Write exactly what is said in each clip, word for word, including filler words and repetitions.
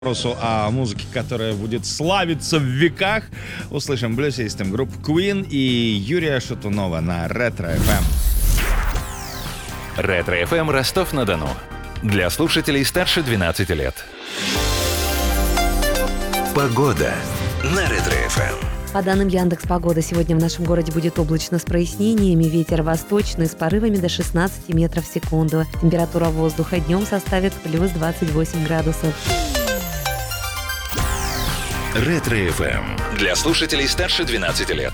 Вопросу о музыке, которая будет славиться в веках, услышим блюз-систем групп Queen и Юрия Шатунова на Ретро-эф эм. Ретро-эф эм Ростов-на-Дону. Для слушателей старше двенадцати лет. Погода на Ретро-эф эм. По данным Яндекс.Погода, сегодня в нашем городе будет облачно с прояснениями, ветер восточный с порывами до шестнадцати метров в секунду. Температура воздуха днем составит плюс двадцать восемь градусов. Ретро-эф эм. Для слушателей старше двенадцати лет.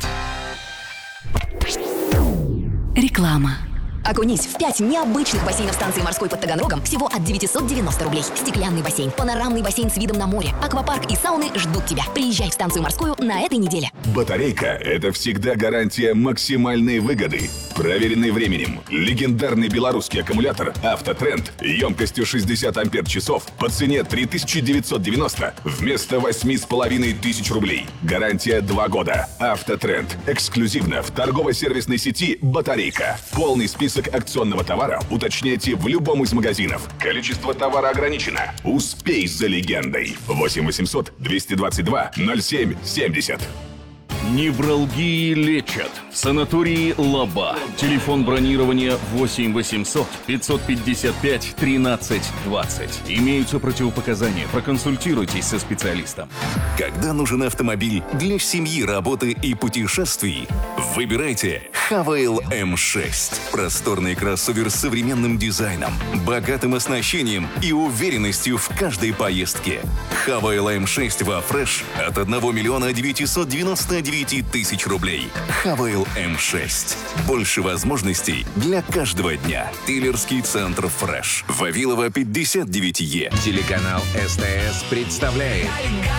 Реклама. Окунись в пять необычных бассейнов станции морской под Таганрогом всего от девятьсот девяносто рублей. Стеклянный бассейн, панорамный бассейн с видом на море, аквапарк и сауны ждут тебя. Приезжай в станцию морскую на этой неделе. Батарейка – это всегда гарантия максимальной выгоды. Проверенный временем. Легендарный белорусский аккумулятор «Автотренд» емкостью шестьдесят ампер-часов по цене три тысячи девятьсот девяносто вместо восемь с половиной тысяч рублей. Гарантия два года. «Автотренд» эксклюзивно в торгово-сервисной сети «Батарейка». Полный список акционного товара уточняйте в любом из магазинов. Количество товара ограничено. Успей за легендой. восемь восемьсот двести двадцать два ноль семь семьдесят. Невралгии лечат. В санатории Лаба. Телефон бронирования восемь восемьсот пятьсот пятьдесят пять тринадцать двадцать. Имеются противопоказания. Проконсультируйтесь со специалистом. Когда нужен автомобиль для семьи, работы и путешествий, выбирайте Хавейл эм шесть. Просторный кроссовер с современным дизайном, богатым оснащением и уверенностью в каждой поездке. Хавейл эм шесть во фреш от одного миллиона девятисот девяноста девяти тысяч рублей. Хавейл эм шесть. Больше возможностей для каждого дня. Дилерский центр «Фреш». Вавилова, пятьдесят девять Е. Телеканал СТС представляет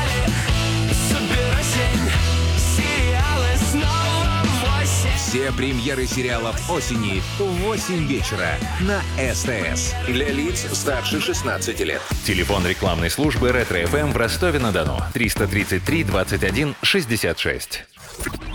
все премьеры сериалов осени в восемь вечера на СТС. Для лиц старше шестнадцати лет. Телефон рекламной службы Ретро-эф эм в Ростове-на-Дону. триста тридцать три двадцать один шестьдесят шесть.